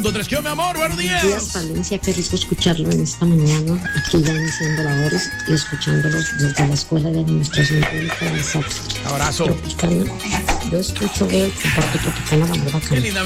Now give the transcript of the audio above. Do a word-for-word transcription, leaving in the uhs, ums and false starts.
Tres, ¿qué, mi amor? Buenos días. Días, Valencia, qué rico escucharlo en esta mañana, aquí ya iniciando labores y escuchándolos desde la Escuela de Administración Pública de SAPS. Abrazo. Tropicana. Yo escucho, veo y comparto Tropicana, la verdad. Qué linda.